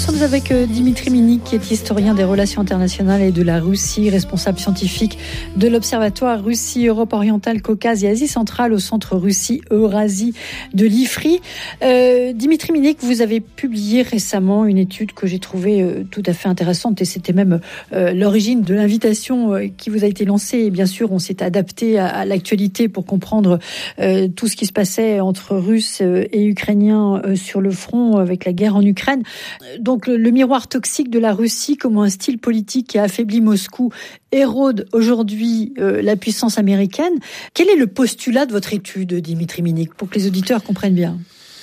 sommes avec Dimitri Minik, qui est historien des relations internationales et de la Russie, responsable scientifique de l'Observatoire Russie, Europe orientale, Caucase et Asie centrale au Centre Russie-Eurasie de l'IFRI. Dimitri Minik, vous avez publié récemment une étude que j'ai trouvée tout à fait intéressante, et c'était même l'origine de l'invitation qui vous a été lancée. Et bien sûr, on s'est adapté à l'actualité pour comprendre tout ce qui se passait entre Russes et Ukrainiens sur le front avec la guerre en Ukraine. Donc le miroir toxique de la Russie, comment un style politique qui a affaibli Moscou érode aujourd'hui la puissance américaine. Quel est le postulat de votre étude, Dimitri Minik, pour que les auditeurs comprennent bien ?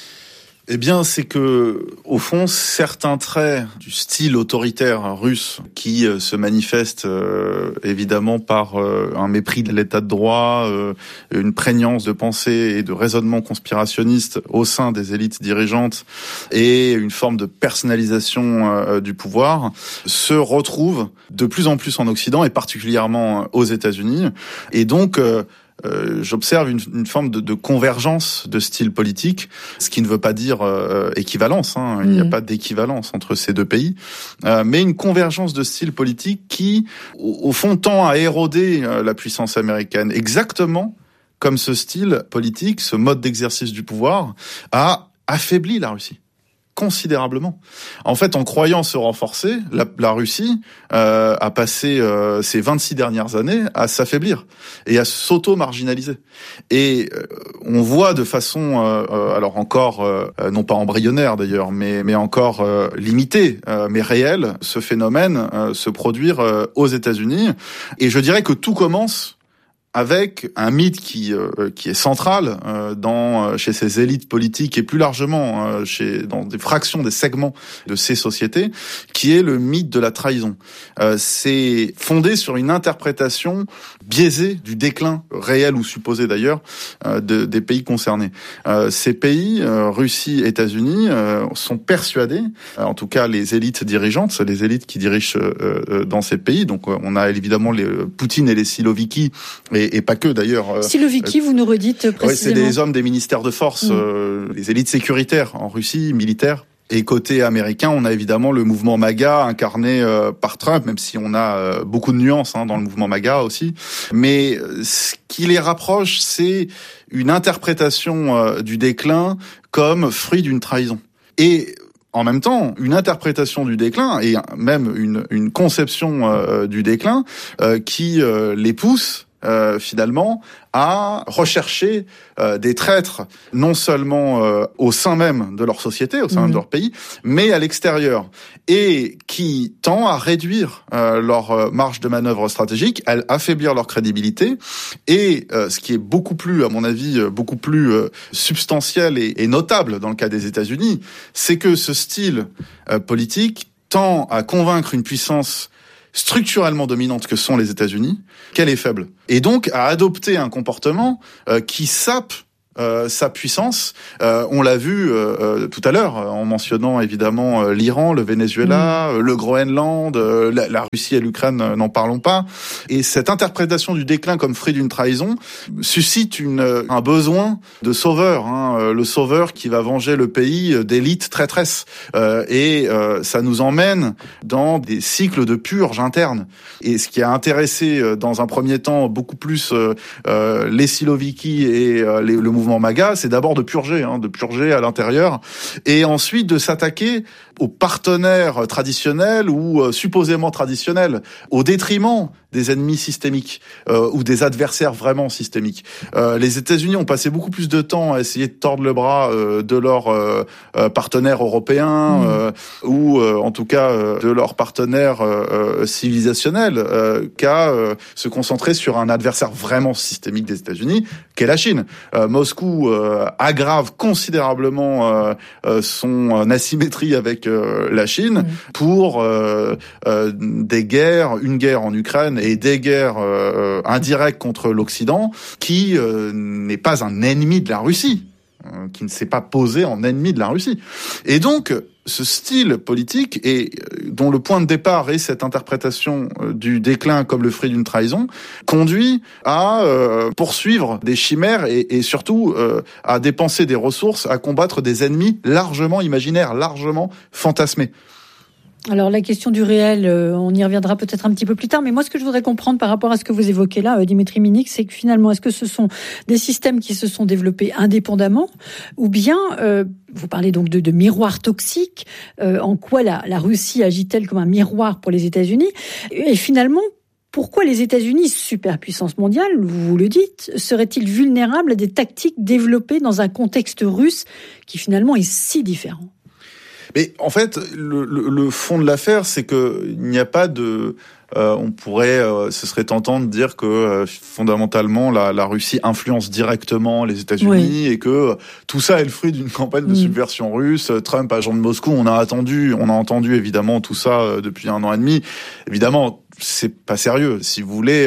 Eh bien, c'est que, au fond, certains traits du style autoritaire russe qui se manifestent évidemment par un mépris de l'état de droit, une prégnance de pensée et de raisonnement conspirationniste au sein des élites dirigeantes et une forme de personnalisation du pouvoir, se retrouvent de plus en plus en Occident et particulièrement aux États-Unis. Et donc, j'observe une forme de convergence de style politique, ce qui ne veut pas dire équivalence, il n'y a pas d'équivalence entre ces deux pays, mais une convergence de style politique qui, au fond, tend à éroder la puissance américaine, exactement comme ce style politique, ce mode d'exercice du pouvoir, a affaibli la Russie considérablement. En fait, en croyant se renforcer, la Russie a passé ces 26 dernières années à s'affaiblir et à s'auto-marginaliser. Et on voit de façon, alors encore, non pas embryonnaire d'ailleurs, mais encore limitée, mais réelle, ce phénomène se produire aux États-Unis. Et je dirais que tout commence avec un mythe qui est central chez ces élites politiques et plus largement dans des fractions, des segments de ces sociétés, qui est le mythe de la trahison. C'est fondé sur une interprétation biaisée du déclin réel ou supposé d'ailleurs des pays concernés. Ces pays, Russie, États-Unis, sont persuadés, en tout cas les élites dirigeantes, les élites qui dirigent dans ces pays. Donc on a évidemment les Poutine et les Siloviki et pas que d'ailleurs. Siloviki, vous nous redites précisément. Oui, c'est des hommes des ministères de force, les élites sécuritaires en Russie, militaires. Et côté américain, on a évidemment le mouvement MAGA incarné par Trump, même si on a beaucoup de nuances dans le mouvement MAGA aussi. Mais ce qui les rapproche, c'est une interprétation du déclin comme fruit d'une trahison. Et en même temps, une interprétation du déclin et même une conception du déclin qui les pousse finalement à rechercher des traîtres non seulement au sein même de leur société, au sein de leur pays, mais à l'extérieur, et qui tend à réduire leur marge de manœuvre stratégique, à affaiblir leur crédibilité, et ce qui est beaucoup plus, à mon avis, beaucoup plus substantiel et notable dans le cas des États-Unis, c'est que ce style politique tend à convaincre une puissance structurellement dominante que sont les États-Unis, qu'elle est faible. Et donc à adopter un comportement qui sape sa puissance. On l'a vu tout à l'heure en mentionnant évidemment l'Iran, le Venezuela, le Groenland, la Russie et l'Ukraine, n'en parlons pas. Et cette interprétation du déclin comme fruit d'une trahison suscite un besoin de sauveur, le sauveur qui va venger le pays d'élites traîtresses. Et ça nous emmène dans des cycles de purge interne. Et ce qui a intéressé dans un premier temps beaucoup plus les Siloviki et le mouvement MAGA, c'est d'abord de purger à l'intérieur, et ensuite de s'attaquer aux partenaires traditionnels ou supposément traditionnels, au détriment des ennemis systémiques ou des adversaires vraiment systémiques. Les États-Unis ont passé beaucoup plus de temps à essayer de tordre le bras de leurs partenaires européens ou en tout cas de leurs partenaires civilisationnels qu'à se concentrer sur un adversaire vraiment systémique des États-Unis, qu'est la Chine. Moscou aggrave considérablement son asymétrie avec la Chine pour des guerres, une guerre en Ukraine et des guerres indirectes contre l'Occident, qui n'est pas un ennemi de la Russie, qui ne s'est pas posé en ennemi de la Russie. Et donc, ce style politique, et dont le point de départ est cette interprétation du déclin comme le fruit d'une trahison, conduit à poursuivre des chimères et surtout à dépenser des ressources, à combattre des ennemis largement imaginaires, largement fantasmés. Alors la question du réel, on y reviendra peut-être un petit peu plus tard, mais moi ce que je voudrais comprendre par rapport à ce que vous évoquez là, Dimitri Minik, c'est que finalement, est-ce que ce sont des systèmes qui se sont développés indépendamment, ou bien, vous parlez donc de miroir toxique, en quoi la Russie agit-elle comme un miroir pour les États-Unis, et finalement, pourquoi les États-Unis, superpuissance mondiale, vous le dites, seraient-ils vulnérables à des tactiques développées dans un contexte russe qui finalement est si différent ? Mais en fait, le fond de l'affaire, c'est que il n'y a pas de... ce serait tentant de dire que fondamentalement la Russie influence directement les États-Unis, et que tout ça est le fruit d'une campagne de subversion russe. Trump, agent de Moscou, on a entendu évidemment tout ça depuis 1 an et demi. Évidemment, c'est pas sérieux. Si vous voulez,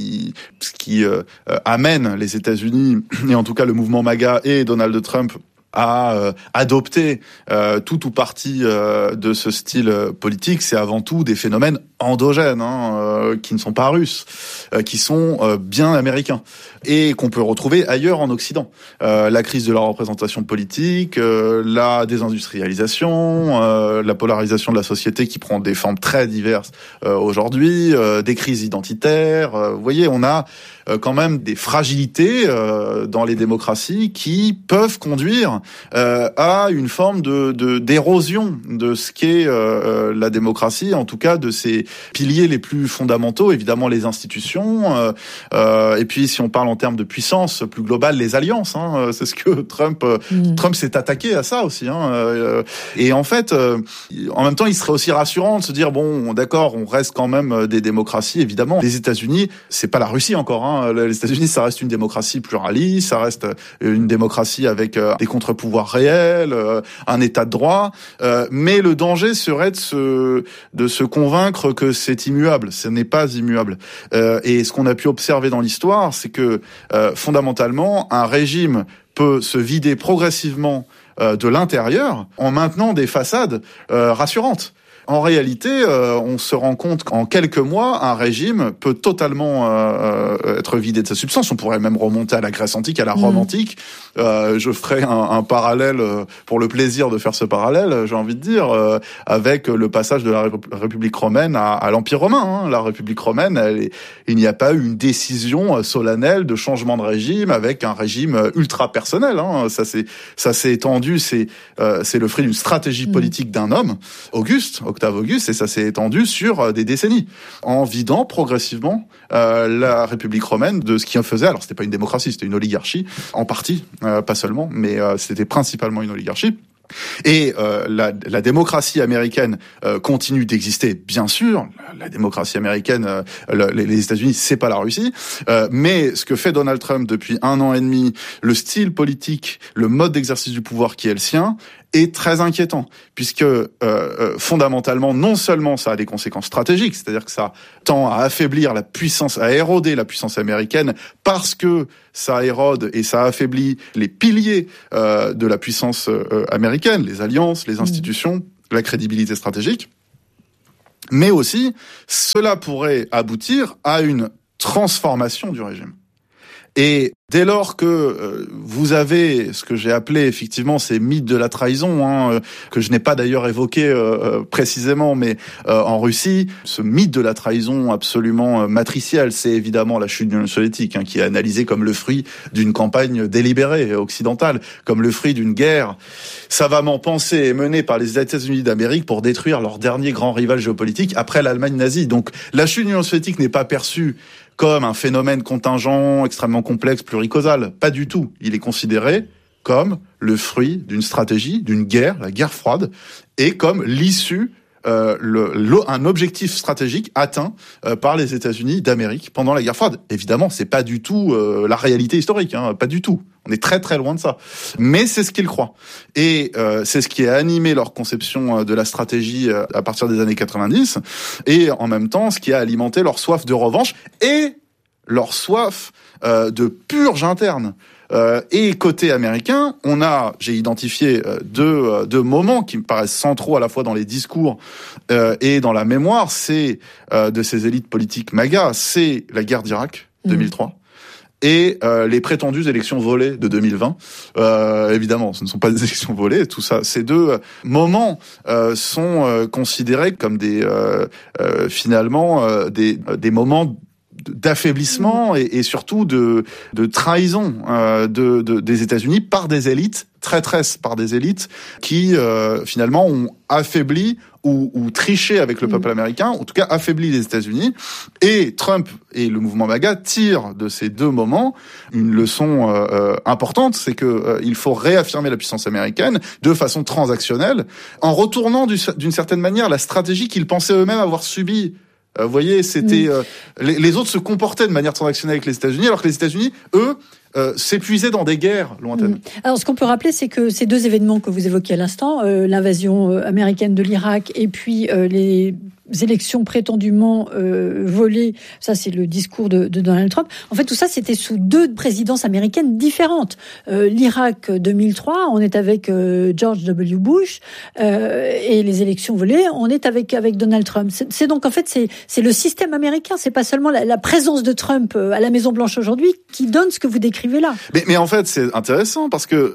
ce qui amène les États-Unis, et en tout cas le mouvement MAGA et Donald Trump, à adopter tout ou partie de ce style politique, c'est avant tout des phénomènes endogènes, qui ne sont pas russes, qui sont bien américains, et qu'on peut retrouver ailleurs en Occident. La crise de la représentation politique, la désindustrialisation, la polarisation de la société qui prend des formes très diverses aujourd'hui, des crises identitaires. Vous voyez, on a quand même des fragilités dans les démocraties qui peuvent conduire à une forme d'érosion de ce qu'est la démocratie, en tout cas de ses piliers les plus fondamentaux, évidemment les institutions, et puis si on parle en termes de puissance plus globale, les alliances. C'est ce que Trump s'est attaqué à ça aussi. Et en fait, en même temps, il serait aussi rassurant de se dire bon, d'accord, on reste quand même des démocraties. Évidemment, les États-Unis, c'est pas la Russie encore. Les États-Unis, ça reste une démocratie pluraliste, ça reste une démocratie avec des contre-pouvoirs réels, un état de droit. Mais le danger serait de se convaincre que c'est immuable. Ce n'est pas immuable. Et ce qu'on a pu observer dans l'histoire, c'est que fondamentalement, un régime peut se vider progressivement de l'intérieur en maintenant des façades rassurantes. En réalité, on se rend compte qu'en quelques mois, un régime peut totalement être vidé de sa substance. On pourrait même remonter à la Grèce antique, à la Rome antique. Je ferai un parallèle, pour le plaisir de faire ce parallèle, j'ai envie de dire, avec le passage de la République romaine à l'Empire romain. La République romaine, il n'y a pas eu une décision solennelle de changement de régime avec un régime ultra personnel. Ça s'est étendu, c'est le fruit d'une stratégie politique d'un homme, Octave Auguste, et ça s'est étendu sur des décennies, en vidant progressivement la République romaine de ce qui en faisait. Alors c'était pas une démocratie, c'était une oligarchie, en partie, pas seulement, mais c'était principalement une oligarchie. Et la démocratie américaine continue d'exister, bien sûr. La démocratie américaine, les États-Unis, c'est pas la Russie. Mais ce que fait Donald Trump depuis 1 an et demi, le style politique, le mode d'exercice du pouvoir qui est le sien, est très inquiétant, puisque fondamentalement, non seulement ça a des conséquences stratégiques, c'est-à-dire que ça tend à affaiblir la puissance, à éroder la puissance américaine, parce que ça érode et ça affaiblit les piliers de la puissance américaine, les alliances, les institutions, la crédibilité stratégique. Mais aussi, cela pourrait aboutir à une transformation du régime. Et dès lors que vous avez ce que j'ai appelé effectivement ces mythes de la trahison, que je n'ai pas d'ailleurs évoqué précisément, mais en Russie, ce mythe de la trahison absolument matriciel, c'est évidemment la chute de l'Union soviétique, qui est analysée comme le fruit d'une campagne délibérée occidentale, comme le fruit d'une guerre savamment pensée et menée par les États-Unis d'Amérique pour détruire leur dernier grand rival géopolitique après l'Allemagne nazie. Donc la chute de l'Union soviétique n'est pas perçue comme un phénomène contingent, extrêmement complexe, pluricausal. Pas du tout. Il est considéré comme le fruit d'une stratégie, d'une guerre, la guerre froide, et comme l'issue, un objectif stratégique atteint par les États-Unis d'Amérique pendant la guerre froide. Évidemment, c'est pas du tout la réalité historique, pas du tout. On est très très loin de ça. Mais c'est ce qu'ils croient. Et c'est ce qui a animé leur conception de la stratégie à partir des années 90, et en même temps ce qui a alimenté leur soif de revanche et leur soif de purge interne. Et côté américain, j'ai identifié deux moments qui me paraissent centraux à la fois dans les discours et dans la mémoire, c'est de ces élites politiques MAGA, c'est la guerre d'Irak 2003. et les prétendues élections volées de 2020. Évidemment, ce ne sont pas des élections volées. Tout ça, ces deux moments sont considérés comme finalement des moments d'affaiblissement et surtout de trahison des États-Unis par des élites traîtresses, par des élites qui finalement ont affaibli ou triché avec le peuple américain, en tout cas affaibli les États-Unis. Et Trump et le mouvement MAGA tirent de ces deux moments une leçon importante, c'est que il faut réaffirmer la puissance américaine de façon transactionnelle, en retournant d'une certaine manière la stratégie qu'ils pensaient eux-mêmes avoir subie. Vous voyez, c'était les autres se comportaient de manière transactionnelle avec les États-Unis, alors que les États-Unis, eux, s'épuisaient dans des guerres lointaines. Alors, ce qu'on peut rappeler, c'est que ces deux événements que vous évoquiez à l'instant, l'invasion américaine de l'Irak et puis les élections prétendument volées, ça c'est le discours de Donald Trump. En fait, tout ça, c'était sous deux présidences américaines différentes. L'Irak 2003, on est avec George W. Bush, et les élections volées, on est avec Donald Trump. C'est donc en fait c'est le système américain. C'est pas seulement la présence de Trump à la Maison Blanche aujourd'hui qui donne ce que vous décrivez là. Mais en fait, c'est intéressant parce que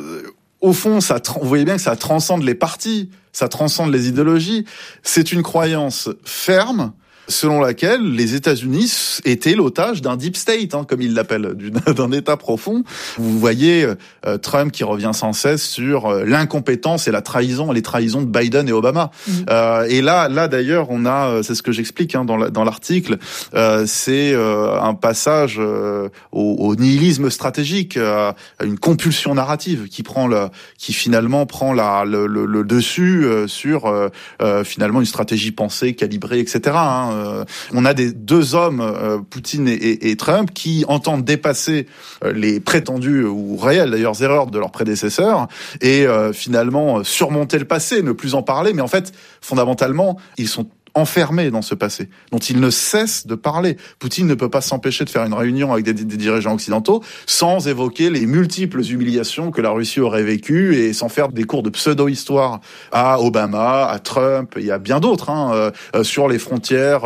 au fond, vous voyez bien que ça transcende les partis, ça transcende les idéologies. C'est une croyance ferme selon laquelle les États-Unis étaient l'otage d'un deep state, comme ils l'appellent, d'un État profond. Vous voyez Trump qui revient sans cesse sur l'incompétence et les trahisons de Biden et Obama. Et là d'ailleurs, on a, c'est ce que j'explique dans l'article, c'est un passage au nihilisme stratégique, à une compulsion narrative qui finalement prend le dessus sur finalement une stratégie pensée, calibrée, etc. On a deux hommes, Poutine et Trump, qui entendent dépasser les prétendues ou réelles d'ailleurs erreurs de leurs prédécesseurs et finalement surmonter le passé, ne plus en parler. Mais en fait, fondamentalement, ils sont enfermés dans ce passé, dont il ne cesse de parler. Poutine ne peut pas s'empêcher de faire une réunion avec des dirigeants occidentaux sans évoquer les multiples humiliations que la Russie aurait vécues et sans faire des cours de pseudo-histoire à Obama, à Trump et à bien d'autres sur les frontières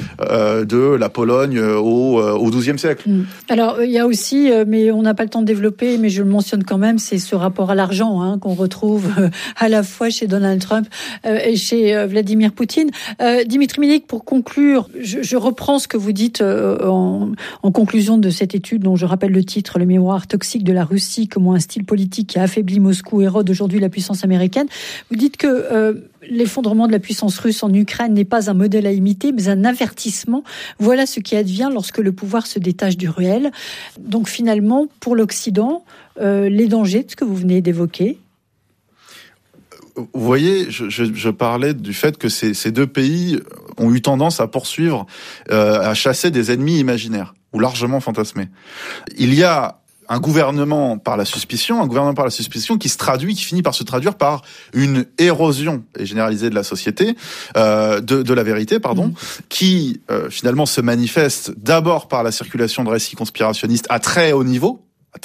de la Pologne au XIIe siècle. Alors, il y a aussi, mais on n'a pas le temps de développer, mais je le mentionne quand même, c'est ce rapport à l'argent qu'on retrouve à la fois chez Donald Trump et chez Vladimir Poutine. Dimitri Minik, pour conclure, je reprends ce que vous dites en conclusion de cette étude dont je rappelle le titre, Le miroir toxique de la Russie, comment un style politique qui a affaibli Moscou érode aujourd'hui la puissance américaine. Vous dites que l'effondrement de la puissance russe en Ukraine n'est pas un modèle à imiter, mais un avertissement. Voilà ce qui advient lorsque le pouvoir se détache du réel. Donc finalement, pour l'Occident, les dangers de ce que vous venez d'évoquer. Vous voyez, je parlais du fait que ces deux pays ont eu tendance à poursuivre, à chasser des ennemis imaginaires ou largement fantasmés. Il y a un gouvernement par la suspicion qui finit par se traduire par une érosion généralisée de la société, de la vérité, qui finalement se manifeste d'abord par la circulation de récits conspirationnistes à très haut niveau.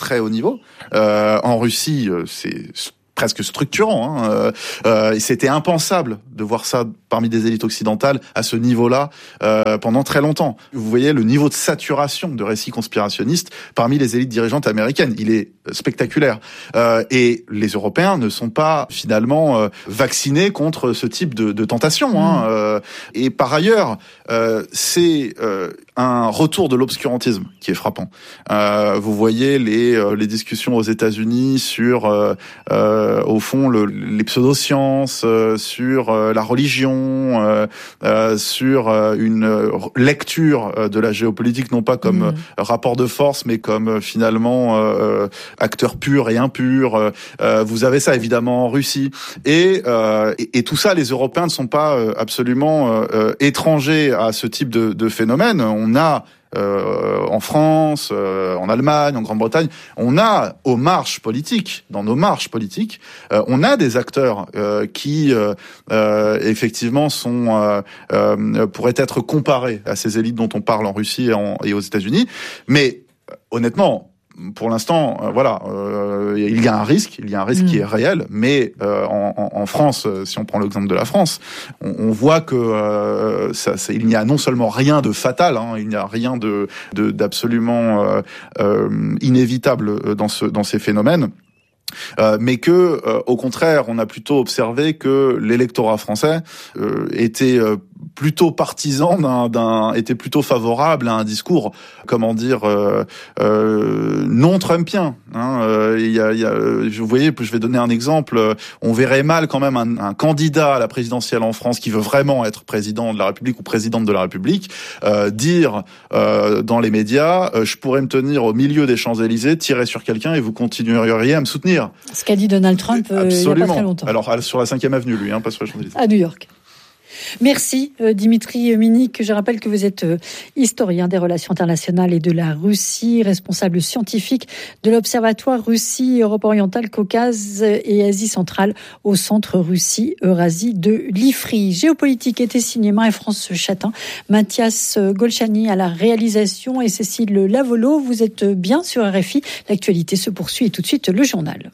En Russie, c'est presque structurant. Et c'était impensable de voir ça parmi des élites occidentales à ce niveau-là pendant très longtemps. Vous voyez le niveau de saturation de récits conspirationnistes parmi les élites dirigeantes américaines. Il est spectaculaire. Et les Européens ne sont pas finalement vaccinés contre ce type de tentation. Et par ailleurs, c'est un retour de l'obscurantisme qui est frappant. Vous voyez les discussions aux États-Unis sur au fond les pseudosciences, sur la religion, sur une lecture de la géopolitique non pas comme rapport de force mais comme finalement acteur pur et impur. Vous avez ça évidemment en Russie et tout ça, les Européens ne sont pas absolument étrangers à ce type de phénomène. On a en France, en Allemagne, en Grande-Bretagne, on a dans nos marches politiques, on a des acteurs qui effectivement pourraient être comparés à ces élites dont on parle en Russie et aux États-Unis. Mais honnêtement, pour l'instant, il y a un risque qui est réel, mais en France, si on prend l'exemple de la France, on voit que il n'y a non seulement rien de fatal, il n'y a rien d'absolument inévitable dans ces phénomènes. Mais que, au contraire, on a plutôt observé que l'électorat français était plutôt partisan était plutôt favorable à un discours, non trumpien. Je vais donner un exemple. On verrait mal quand même un candidat à la présidentielle en France qui veut vraiment être président de la République ou présidente de la République dire dans les médias, je pourrais me tenir au milieu des Champs-Élysées, tirer sur quelqu'un et vous continueriez à me soutenir. Ce qu'a dit Donald Trump il n'y a pas très longtemps. Alors sur la 5e avenue, lui, pas sur les Champs-Élysées. À New York. Merci Dimitri Minik. Je rappelle que vous êtes historien des relations internationales et de la Russie, responsable scientifique de l'Observatoire Russie, Europe orientale, Caucase et Asie centrale au Centre Russie-Eurasie de l'IFRI. Géopolitique était signé Marie-France Chatin, Mathias Golchani à la réalisation et Cécile Lavolo. Vous êtes bien sur RFI. L'actualité se poursuit et tout de suite le journal.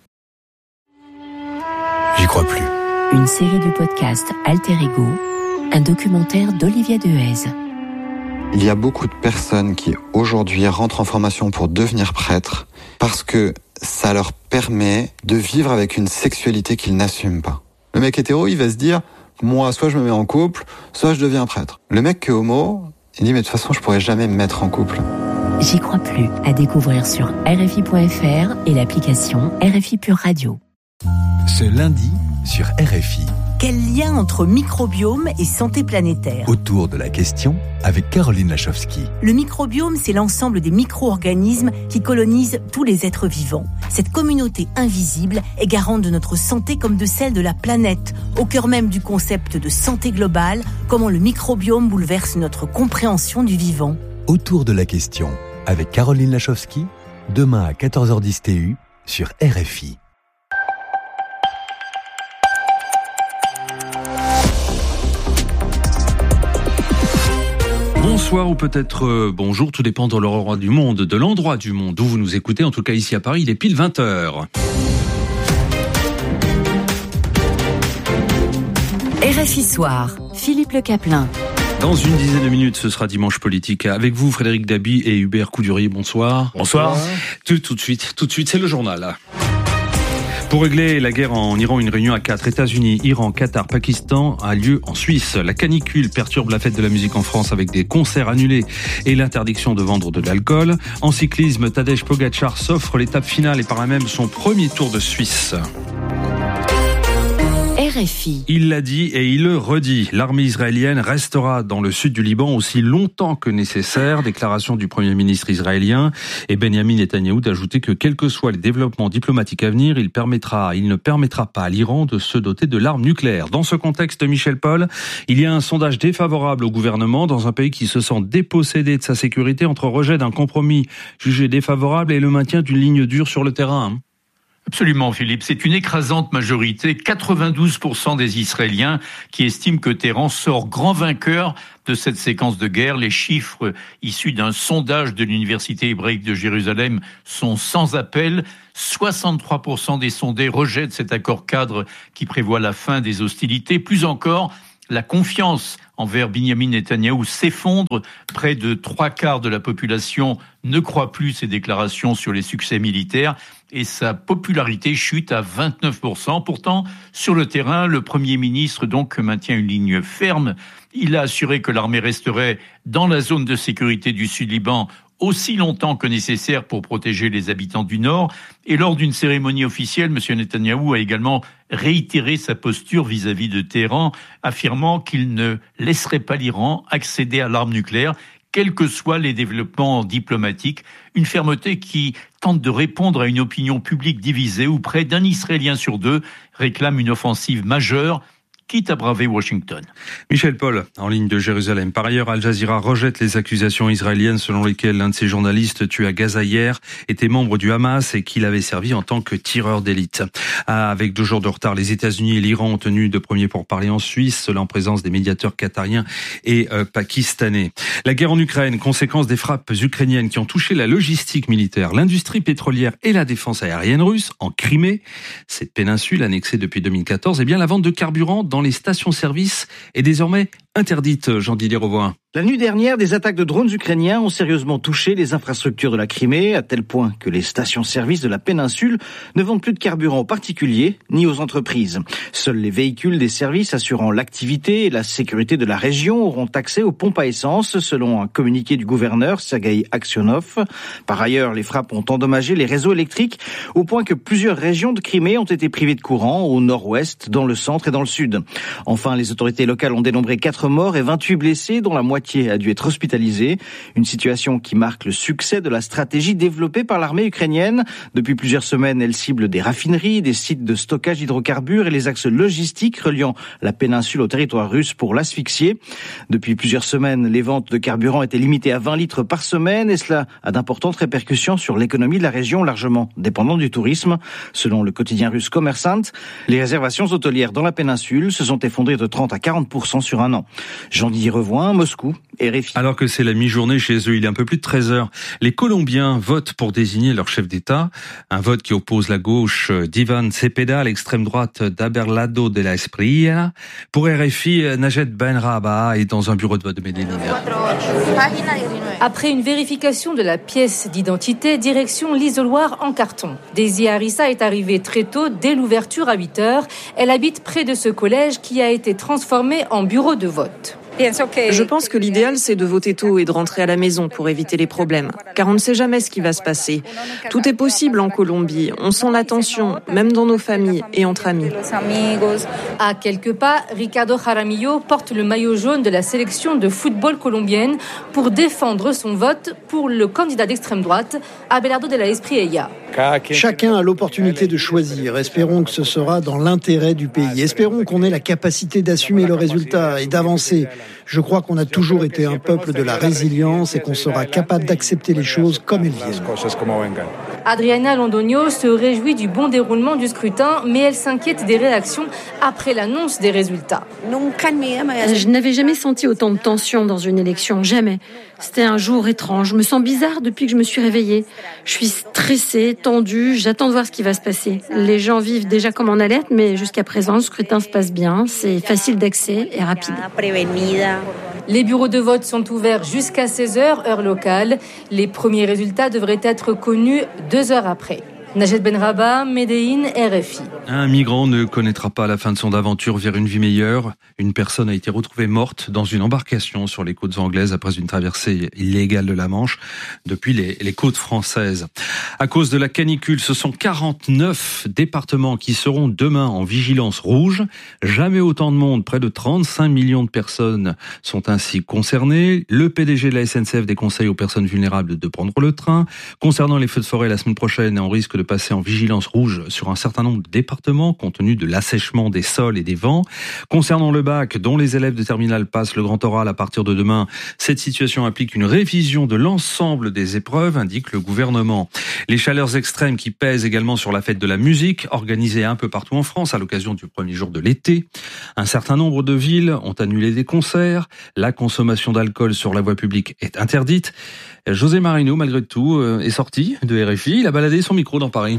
J'y crois plus. Une série de podcasts Alter Ego, un documentaire d'Olivier Dehaze. Il y a beaucoup de personnes qui aujourd'hui rentrent en formation pour devenir prêtres parce que ça leur permet de vivre avec une sexualité qu'ils n'assument pas. Le mec hétéro, il va se dire, moi, soit je me mets en couple, soit je deviens prêtre. Le mec qui est homo, il dit, mais de toute façon, je pourrais jamais me mettre en couple. J'y crois plus, à découvrir sur RFI.fr et l'application RFI Pure Radio. Ce lundi sur RFI. Quel lien entre microbiome et santé planétaire ? Autour de la question avec Caroline Lachowski. Le microbiome, c'est l'ensemble des micro-organismes qui colonisent tous les êtres vivants. Cette communauté invisible est garante de notre santé comme de celle de la planète. Au cœur même du concept de santé globale, comment le microbiome bouleverse notre compréhension du vivant. Autour de la question avec Caroline Lachowski, demain à 14h10 TU sur RFI. Bonsoir ou peut-être bonjour, tout dépend de l'endroit du monde où vous nous écoutez. En tout cas ici à Paris, il est pile 20h. RFI Soir, Philippe Le Caplin. Dans une dizaine de minutes, ce sera Dimanche Politique avec vous, Frédéric Dabi et Hubert Coudurier. Bonsoir. Bonsoir. Tout de suite, c'est le journal. Pour régler la guerre en Iran, une réunion à 4, États-Unis, Iran, Qatar, Pakistan, a lieu en Suisse. La canicule perturbe la fête de la musique en France avec des concerts annulés et l'interdiction de vendre de l'alcool. En cyclisme, Tadej Pogačar s'offre l'étape finale et par là même son premier Tour de Suisse. RFI. Il l'a dit et il le redit. L'armée israélienne restera dans le sud du Liban aussi longtemps que nécessaire. Déclaration du Premier ministre israélien et Benjamin Netanyahou d'ajouter que quels que soient les développements diplomatiques à venir, il ne permettra pas à l'Iran de se doter de l'arme nucléaire. Dans ce contexte, Michel Paul, il y a un sondage défavorable au gouvernement dans un pays qui se sent dépossédé de sa sécurité entre rejet d'un compromis jugé défavorable et le maintien d'une ligne dure sur le terrain. Absolument, Philippe. C'est une écrasante majorité, 92% des Israéliens qui estiment que Téhéran sort grand vainqueur de cette séquence de guerre. Les chiffres issus d'un sondage de l'Université hébraïque de Jérusalem sont sans appel. 63% des sondés rejettent cet accord cadre qui prévoit la fin des hostilités. Plus encore, la confiance envers Benjamin Netanyahou s'effondre. Près de 3/4 de la population ne croit plus ses déclarations sur les succès militaires et sa popularité chute à 29%. Pourtant, sur le terrain, le Premier ministre donc maintient une ligne ferme. Il a assuré que l'armée resterait dans la zone de sécurité du Sud-Liban aussi longtemps que nécessaire pour protéger les habitants du Nord. Et lors d'une cérémonie officielle, M. Netanyahou a également réitéré sa posture vis-à-vis de Téhéran, affirmant qu'il ne laisserait pas l'Iran accéder à l'arme nucléaire, quels que soient les développements diplomatiques. Une fermeté qui tente de répondre à une opinion publique divisée où près d'un Israélien sur deux réclame une offensive majeure quitte à braver Washington. Michel Paul, en ligne de Jérusalem. Par ailleurs, Al Jazeera rejette les accusations israéliennes selon lesquelles l'un de ses journalistes tué à Gaza hier était membre du Hamas et qu'il avait servi en tant que tireur d'élite. Avec 2 jours de retard, les États-Unis et l'Iran ont tenu de premiers pourparlers en Suisse, cela en présence des médiateurs qatariens et pakistanais. La guerre en Ukraine, conséquence des frappes ukrainiennes qui ont touché la logistique militaire, l'industrie pétrolière et la défense aérienne russe en Crimée. Cette péninsule annexée depuis 2014, eh bien la vente de carburant dans les stations-service est désormais interdite. Jean-Didier Rauvoin. La nuit dernière, des attaques de drones ukrainiens ont sérieusement touché les infrastructures de la Crimée, à tel point que les stations-service de la péninsule ne vendent plus de carburant aux particuliers ni aux entreprises. Seuls les véhicules des services assurant l'activité et la sécurité de la région auront accès aux pompes à essence, selon un communiqué du gouverneur Sergueï Aksionov. Par ailleurs, les frappes ont endommagé les réseaux électriques, au point que plusieurs régions de Crimée ont été privées de courant, au nord-ouest, dans le centre et dans le sud. Enfin, les autorités locales ont dénombré 4 morts et 28 blessés, dont la moitié a dû être hospitalisée. Une situation qui marque le succès de la stratégie développée par l'armée ukrainienne. Depuis plusieurs semaines, elle cible des raffineries, des sites de stockage d'hydrocarbures et les axes logistiques reliant la péninsule au territoire russe pour l'asphyxier. Depuis plusieurs semaines, les ventes de carburant étaient limitées à 20 litres par semaine et cela a d'importantes répercussions sur l'économie de la région, largement dépendante du tourisme. Selon le quotidien russe Kommersant, les réservations hôtelières dans la péninsule se sont effondrées de 30 à 40% sur un an. Jean-Didier Rauvoin, Moscou, RFI. Alors que c'est la mi-journée chez eux, il est un peu plus de 13h. Les Colombiens votent pour désigner leur chef d'État. Un vote qui oppose la gauche d'Ivan Cepeda à l'extrême droite d'Abelardo de la Espriella. Pour RFI, Najed Benrabah est dans un bureau de vote de Medellín. Après une vérification de la pièce d'identité, direction l'isoloir en carton. Daisy Harissa est arrivée très tôt, dès l'ouverture à 8h. Elle habite près de ce collège qui a été transformé en bureau de vote. Je pense que l'idéal, c'est de voter tôt et de rentrer à la maison pour éviter les problèmes. Car on ne sait jamais ce qui va se passer. Tout est possible en Colombie. On sent la tension, même dans nos familles et entre amis. À quelques pas, Ricardo Jaramillo porte le maillot jaune de la sélection de football colombienne pour défendre son vote pour le candidat d'extrême droite, Abelardo de la Espriella. Chacun a l'opportunité de choisir. Espérons que ce sera dans l'intérêt du pays. Espérons qu'on ait la capacité d'assumer le résultat et d'avancer. Je crois qu'on a toujours été un peuple de la résilience et qu'on sera capable d'accepter les choses comme elles viennent. Adriana Londonio se réjouit du bon déroulement du scrutin, mais elle s'inquiète des réactions après l'annonce des résultats. Je n'avais jamais senti autant de tension dans une élection, jamais. C'était un jour étrange. Je me sens bizarre depuis que je me suis réveillée. Je suis stressée, tendue, j'attends de voir ce qui va se passer. Les gens vivent déjà comme en alerte, mais jusqu'à présent, le scrutin se passe bien. C'est facile d'accès et rapide. Les bureaux de vote sont ouverts jusqu'à 16h, heure locale. Les premiers résultats devraient être connus 2 heures après. Najed Benrabah, Medellín, RFI. Un migrant ne connaîtra pas la fin de son aventure vers une vie meilleure. Une personne a été retrouvée morte dans une embarcation sur les côtes anglaises après une traversée illégale de la Manche depuis les côtes françaises. À cause de la canicule, ce sont 49 départements qui seront demain en vigilance rouge. Jamais autant de monde, près de 35 millions de personnes sont ainsi concernées. Le PDG de la SNCF déconseille aux personnes vulnérables de prendre le train. Concernant les feux de forêt la semaine prochaine, on risque de passer en vigilance rouge sur un certain nombre de départements compte tenu de l'assèchement des sols et des vents. Concernant le bac, dont les élèves de terminale passent le grand oral à partir de demain, cette situation implique une révision de l'ensemble des épreuves, indique le gouvernement. Les chaleurs extrêmes qui pèsent également sur la fête de la musique, organisée un peu partout en France à l'occasion du premier jour de l'été. Un certain nombre de villes ont annulé des concerts. La consommation d'alcool sur la voie publique est interdite. José Marino, malgré tout, est sorti de RFI. Il a baladé son micro dans Paris.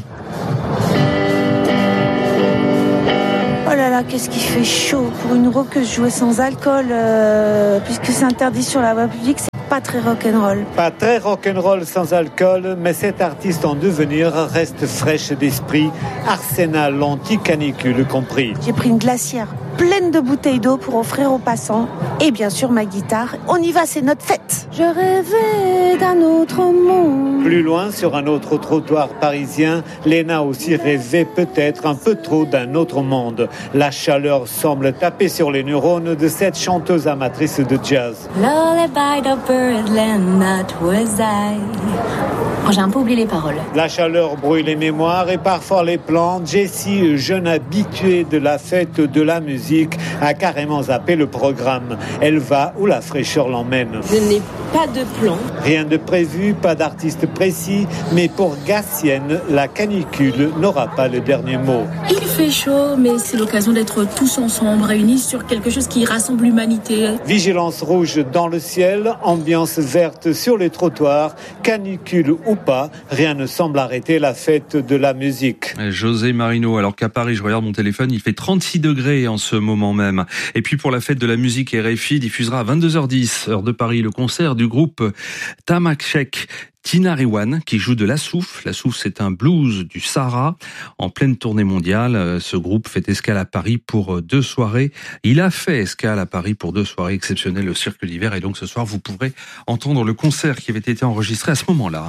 Oh là là, qu'est-ce qu'il fait chaud. Pour une rockeuse jouer sans alcool, puisque c'est interdit sur la voie publique, c'est pas très rock'n'roll. Pas très rock'n'roll sans alcool, mais cette artiste en devenir reste fraîche d'esprit, arsenal anti-canicule compris. J'ai pris une glacière pleine de bouteilles d'eau pour offrir aux passants. Et bien sûr ma guitare. On y va, c'est notre fête. Je rêvais d'un autre monde. Plus loin, sur un autre trottoir parisien, Léna aussi rêvait peut-être un peu trop d'un autre monde. La chaleur semble taper sur les neurones de cette chanteuse amatrice de jazz. Lullaby the birdland, that was I. J'ai un peu oublié les paroles. La chaleur brouille les mémoires et parfois les plans. Jessie, jeune habituée de la fête de la musique, a carrément zappé le programme. Elle va où la fraîcheur l'emmène. Je n'ai pas de plan. Rien de prévu, pas d'artiste précis, mais pour Gassienne, la canicule n'aura pas le dernier mot. Il fait chaud, mais c'est l'occasion d'être tous ensemble, réunis sur quelque chose qui rassemble l'humanité. Vigilance rouge dans le ciel, ambiance verte sur les trottoirs, canicule ou pas, rien ne semble arrêter la fête de la musique. José Marino, alors qu'à Paris, je regarde mon téléphone, il fait 36 degrés en ce moment même. Et puis pour la fête de la musique, RFI diffusera à 22h10, heure de Paris, le concert du groupe Tamakshek Tinariwan qui joue de la souf. La souf, c'est un blues du Sahara en pleine tournée mondiale. Ce groupe fait escale à Paris pour 2 soirées. Il a fait escale à Paris pour 2 soirées exceptionnelles au Cirque d'hiver. Et donc ce soir, vous pourrez entendre le concert qui avait été enregistré à ce moment-là.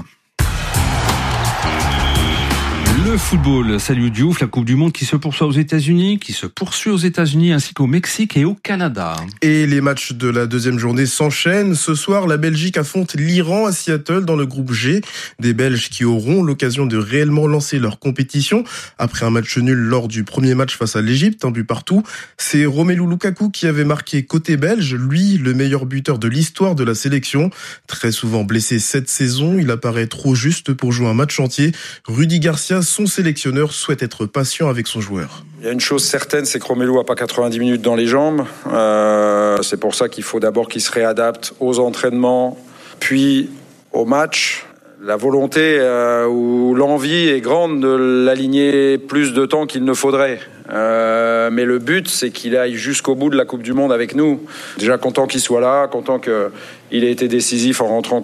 Le football, salut Diouf, la Coupe du Monde qui se poursuit aux États-Unis ainsi qu'au Mexique et au Canada. Et les matchs de la deuxième journée s'enchaînent. Ce soir, la Belgique affronte l'Iran à Seattle dans le groupe G. Des Belges qui auront l'occasion de réellement lancer leur compétition. Après un match nul lors du premier match face à l'Égypte, un but partout, c'est Romelu Lukaku qui avait marqué côté belge, lui le meilleur buteur de l'histoire de la sélection. Très souvent blessé cette saison, il apparaît trop juste pour jouer un match entier. Rudy Garcia, son sélectionneur, souhaite être patient avec son joueur. Il y a une chose certaine, c'est que Romelu n'a pas 90 minutes dans les jambes. C'est pour ça qu'il faut d'abord qu'il se réadapte aux entraînements, puis au match. La volonté ou l'envie est grande de l'aligner plus de temps qu'il ne faudrait. Mais le but, c'est qu'il aille jusqu'au bout de la Coupe du Monde avec nous. Déjà content qu'il soit là, content qu'il ait été décisif en rentrant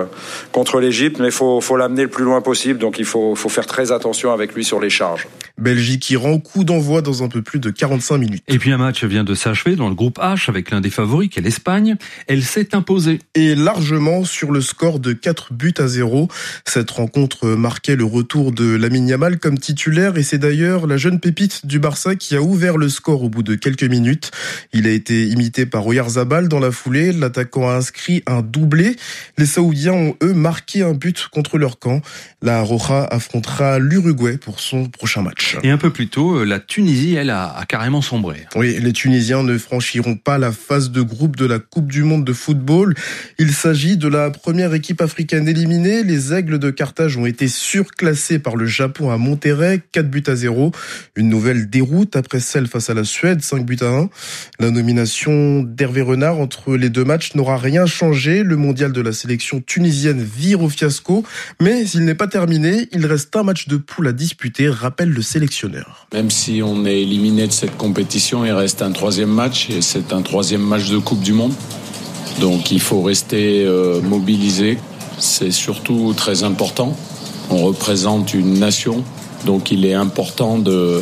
contre l'Égypte, mais faut l'amener le plus loin possible. Donc il faut faire très attention avec lui sur les charges. Belgique-Iran, coup d'envoi dans un peu plus de 45 minutes. Et puis un match vient de s'achever dans le groupe H avec l'un des favoris, qui est l'Espagne. Elle s'est imposée. Et largement sur le score de 4-0. Cette rencontre marquait le retour de Lamine Yamal comme titulaire et c'est d'ailleurs la jeune pépite du Barça qui a ouvert le score au bout de quelques minutes. Il a été imité par Oyarzabal dans la foulée. L'attaquant a inscrit un doublé. Les Saoudiens ont eux marqué un but contre leur camp. La Roja affrontera l'Uruguay pour son prochain match. Et un peu plus tôt, la Tunisie, elle, a carrément sombré. Oui, les Tunisiens ne franchiront pas la phase de groupe de la Coupe du Monde de football. Il s'agit de la première équipe africaine éliminée. Les Aigles de Carthage ont été surclassés par le Japon à Monterrey, 4-0. Une nouvelle déroute après celle face à la Suède, 5-1. La nomination d'Hervé Renard entre les deux matchs n'aura rien changé. Le mondial de la sélection tunisienne vire au fiasco. Mais il n'est pas terminé. Il reste un match de poule à disputer, rappelle le sélectionneur. Même si on est éliminé de cette compétition, il reste un 3e match et c'est un 3e match de Coupe du Monde. Donc il faut rester mobilisé. C'est surtout très important. On représente une nation, donc il est important de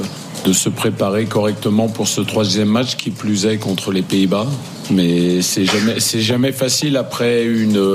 se préparer correctement pour ce 3e match, qui plus est contre les Pays-Bas. Mais c'est jamais facile après une